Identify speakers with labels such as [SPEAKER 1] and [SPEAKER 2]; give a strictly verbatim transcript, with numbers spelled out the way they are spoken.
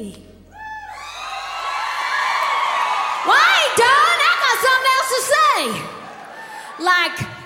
[SPEAKER 1] say. Well, I ain't done. I got something else to say. Like,